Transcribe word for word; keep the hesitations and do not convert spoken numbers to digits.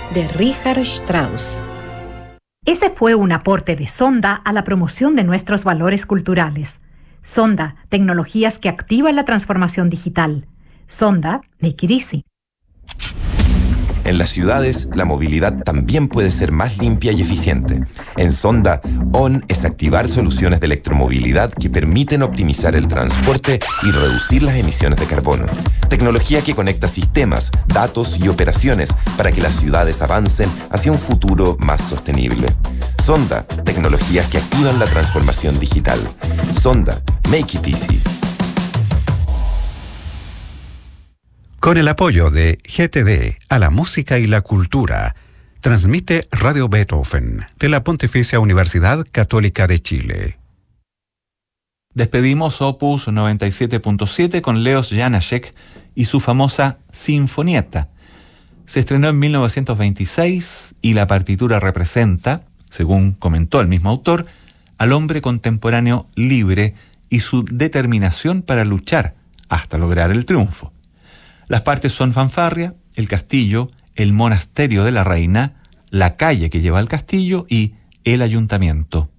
de Richard Strauss. Ese fue un aporte de Sonda a la promoción de nuestros valores culturales. Sonda, tecnologías que activan la transformación digital. Sonda, make it easy. En las ciudades, la movilidad también puede ser más limpia y eficiente. En Sonda, O N es activar soluciones de electromovilidad que permiten optimizar el transporte y reducir las emisiones de carbono. Tecnología que conecta sistemas, datos y operaciones para que las ciudades avancen hacia un futuro más sostenible. Sonda, tecnologías que activan la transformación digital. Sonda, make it easy. Con el apoyo de G T D a la música y la cultura, transmite Radio Beethoven de la Pontificia Universidad Católica de Chile. Despedimos Opus noventa y siete punto siete con Leos Janáček y su famosa Sinfonietta. Se estrenó en mil novecientos veintiséis y la partitura representa, según comentó el mismo autor, al hombre contemporáneo libre y su determinación para luchar hasta lograr el triunfo. Las partes son fanfarria, el castillo, el monasterio de la reina, la calle que lleva al castillo y el ayuntamiento.